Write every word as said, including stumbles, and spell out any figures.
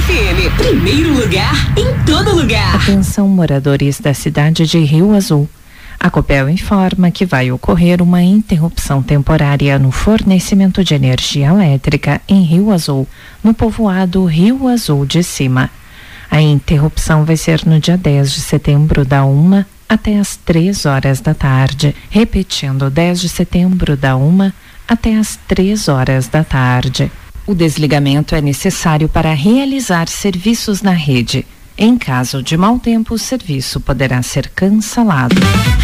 F M, primeiro lugar em todo lugar. Atenção, moradores da cidade de Rio Azul. A Copel informa que vai ocorrer uma interrupção temporária no fornecimento de energia elétrica em Rio Azul, no povoado Rio Azul de Cima. A interrupção vai ser no dia dez de setembro, da uma até as três horas da tarde. Repetindo, dez de setembro, da uma até as três horas da tarde. O desligamento é necessário para realizar serviços na rede. Em caso de mau tempo, o serviço poderá ser cancelado.